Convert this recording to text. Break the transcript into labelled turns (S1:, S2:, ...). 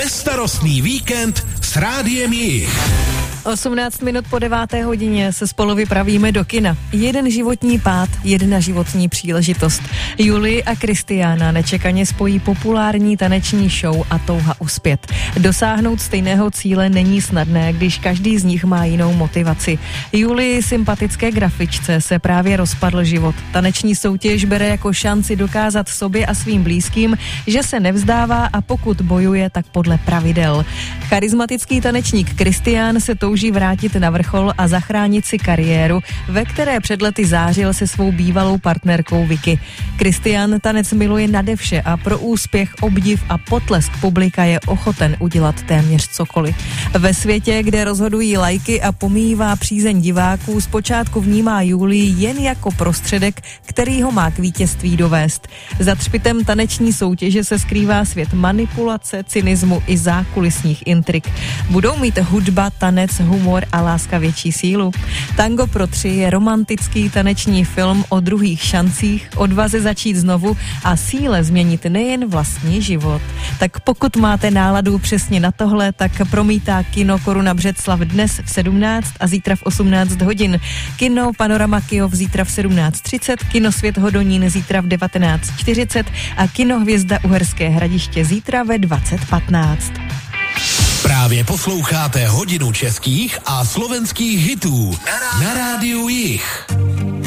S1: Bezstarostný víkend s Rádiem Jich.
S2: 18 minut po 9. hodině se spolu vypravíme do kina. Jeden životní pád, jedna životní příležitost. Julii a Kristiána nečekaně spojí populární taneční show a touha uspět. Dosáhnout stejného cíle není snadné, když každý z nich má jinou motivaci. Julii, sympatické grafičce, se právě rozpadl život. Taneční soutěž bere jako šanci dokázat sobě a svým blízkým, že se nevzdává a pokud bojuje, tak podle pravidel. Charismatický tanečník Kristián se touží vrátit na vrchol a zachránit si kariéru, ve které před lety zářil se svou bývalou partnerkou Vicky. Kristián tanec miluje nadevše a pro úspěch, obdiv a potlesk publika je ochoten udělat téměř cokoliv. Ve světě, kde rozhodují lajky a pomíjivá přízeň diváků, zpočátku vnímá Julii jen jako prostředek, který ho má k vítězství dovést. Za třpitem taneční soutěže se skrývá svět manipulace, cynismu i zákulisních intrik. Budou mít hudba, tanec, humor a láska větší sílu? Tango pro 3 je romantický taneční film o druhých šancích, odvaze začít znovu a síle změnit nejen vlastní život. Tak pokud máte náladu přesně na tohle, tak promítá kino Koruna Břeclav dnes v 17 a zítra v 18 hodin. Kino Panorama Kyjov zítra v 17:30, kino Svět Hodonín zítra v 19:40 a kino Hvězda Uherské Hradiště zítra ve 20:15.
S1: Právě posloucháte hodinu českých a slovenských hitů na Rádiu Jich.